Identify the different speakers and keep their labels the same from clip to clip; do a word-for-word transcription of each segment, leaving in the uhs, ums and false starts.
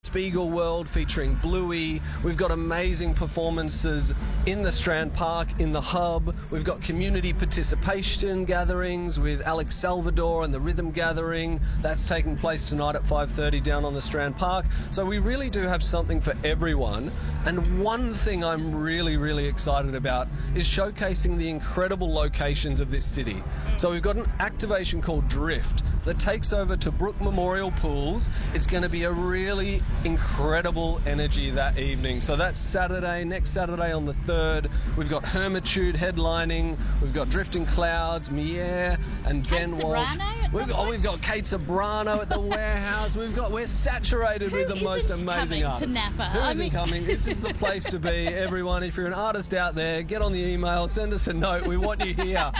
Speaker 1: Spiegel World featuring Bluey. We've got amazing performances in the Strand Park, in the Hub. We've got community participation gatherings with Alex Salvador and the Rhythm Gathering. That's taking place tonight at five thirty down on the Strand Park. So we really do have something for everyone. And one thing I'm really, really excited about is showcasing the incredible locations of this city. So we've got an activation called Drift that takes over to Brook Memorial Pools. It's going to be a really incredible energy that evening. So that's Saturday, next Saturday on the third. We've got Hermitude headlining. We've got Drifting Clouds, Mier and
Speaker 2: Kate
Speaker 1: Ben Walsh.
Speaker 2: Sobrano
Speaker 1: We've got, oh, we've got Kate Sobrano at the Warehouse. We've got we're saturated
Speaker 2: Who
Speaker 1: with the most
Speaker 2: isn't
Speaker 1: amazing
Speaker 2: coming
Speaker 1: artists.
Speaker 2: to Napa?
Speaker 1: Who
Speaker 2: I
Speaker 1: isn't
Speaker 2: mean-
Speaker 1: coming? This is the place to be, everyone. If you're an artist out there, get on the email, send us a note. We want you here.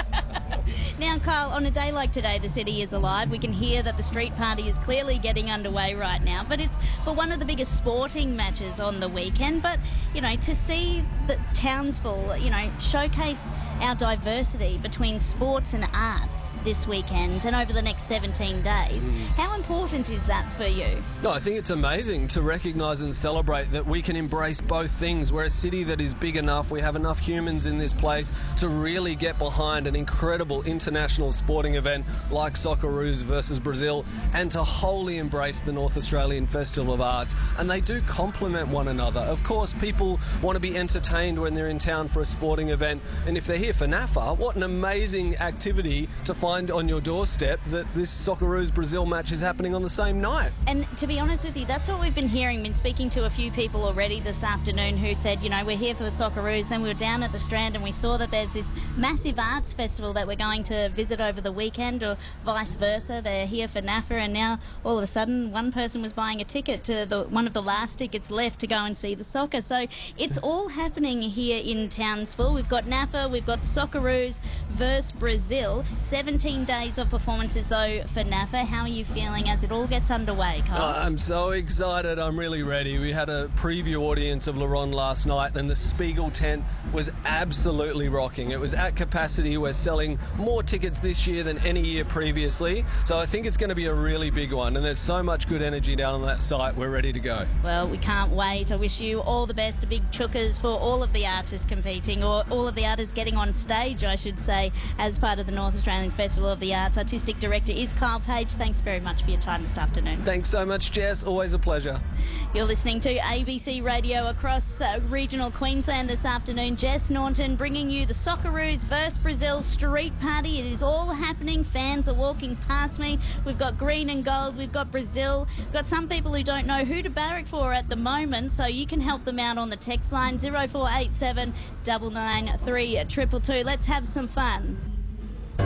Speaker 2: Now, Kyle, on a day like today, the city is alive. We can hear that the street party is clearly getting underway right now, but it's for one of the biggest sporting matches on the weekend. But, you know, to see the Townsville, you know, showcase our diversity between sports and arts this weekend and over the next seventeen days, mm. how important is that for you?
Speaker 1: No, I think it's amazing to recognise and celebrate that we can embrace both things. We're a city that is big enough, we have enough humans in this place to really get behind an incredible international sporting event like Socceroos versus Brazil, and to wholly embrace the North Australian Festival of Arts. And they do complement one another. Of course, people want to be entertained when they're in town for a sporting event, and if they're here for NAFA, what an amazing activity to find on your doorstep that this Socceroos Brazil match is happening on the same night.
Speaker 2: And to be honest with you, that's what we've been hearing. Been speaking to a few people already this afternoon who said, you know, we're here for the Socceroos, then we were down at the Strand and we saw that there's this massive arts festival that we're going to visit over the weekend, or vice versa. They're here for NAFA, and now all of a sudden one person was buying a ticket to the one of the last tickets left to go and see the soccer. So it's all happening here in Townsville. We've got NAFA, we've got the Socceroos versus Brazil. seventeen days of performances though for NAFA. How are you feeling as it all gets underway, Kyle?
Speaker 1: Oh, I'm so excited. I'm really ready. We had a preview audience of LaRonde last night, and the Spiegel tent was absolutely rocking. It was at capacity. We're selling more tickets this year than any year previously. So I think it's going to be a really big one, and there's so much good energy down on that site. We're ready to go.
Speaker 2: Well, we can't wait. I wish you all the best. A big chukkers for all of the artists competing, or all of the artists getting on stage, I should say, as part of the North Australian Festival of the Arts. Artistic Director is Kyle Page. Thanks very much for your time this afternoon.
Speaker 1: Thanks so much, Jess. Always a pleasure.
Speaker 2: You're listening to A B C Radio across uh, regional Queensland this afternoon. Jess Norton bringing you the Socceroos versus Brazil street party. It is all happening. Fans are walking past me. We've got green and gold. We've got Brazil. We've got some people who don't know who to barrack for at the moment, so you can help them out on the text line zero four eight seven nine nine three two two. Let's have some fun.